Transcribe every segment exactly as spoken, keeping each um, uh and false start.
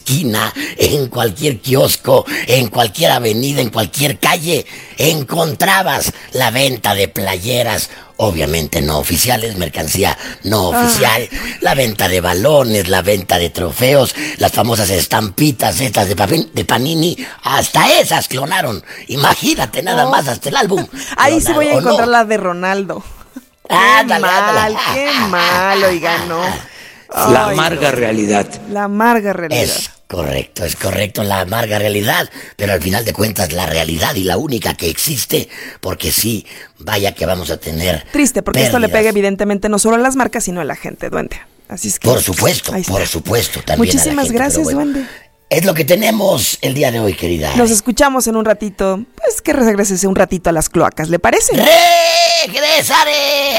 esquina, en cualquier kiosco, en cualquier avenida, en cualquier calle, encontrabas la venta de playeras, obviamente no oficiales, mercancía no oficial, ah. la venta de balones, la venta de trofeos, las famosas estampitas estas de, papel, de Panini, hasta esas clonaron. Imagínate nada oh. más, hasta el álbum. Ahí clonado, sí voy a encontrar no. la de Ronaldo. Ah, qué dale, mal, dale. qué mal, oiga, no. Ay, la amarga no. realidad. La amarga realidad. Es correcto, es correcto, la amarga realidad, pero al final de cuentas la realidad y la única que existe, porque sí, vaya que vamos a tener triste, porque pérdidas. Esto le pega evidentemente no solo a las marcas, sino a la gente, Duende. Así es que... Por supuesto, por supuesto, también Muchísimas a la gente, gracias, bueno, Duende. Es lo que tenemos el día de hoy, querida. Nos escuchamos en un ratito, pues que regreses un ratito a las cloacas, ¿le parece? ¡Regresaré!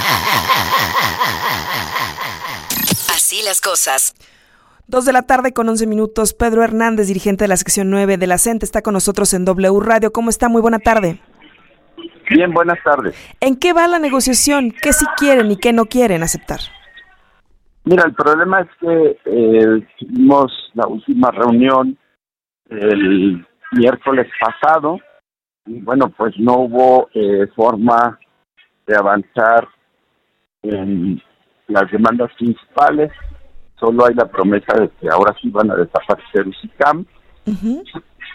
Así las cosas. Dos de la tarde con once minutos. Pedro Hernández, dirigente de la sección nueve de la CENTE, está con nosotros en W Radio. ¿Cómo está? Muy buena tarde. Bien, buenas tardes. ¿En qué va la negociación? ¿Qué sí quieren y qué no quieren aceptar? Mira, el problema es que eh, tuvimos la última reunión el miércoles pasado y bueno, pues no hubo eh, forma de avanzar en las demandas principales. Solo hay la promesa de que ahora sí van a desaparecer U C I C A M. Uh-huh.